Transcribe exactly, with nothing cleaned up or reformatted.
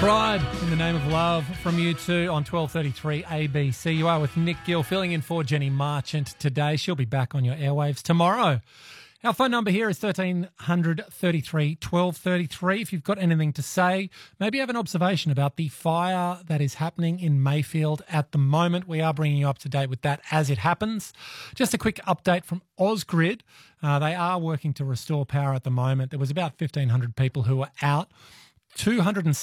Pride in the Name of Love from U two on twelve thirty-three A B C. You are with Nick Gill filling in for Jenny Marchant today. She'll be back on your airwaves tomorrow. Our phone number here is thirteen hundred thirty-three twelve thirty-three. If you've got anything to say, maybe have an observation about the fire that is happening in Mayfield at the moment. We are bringing you up to date with that as it happens. Just a quick update from Ausgrid. Uh, they are working to restore power at the moment. There was about fifteen hundred people who were out. two hundred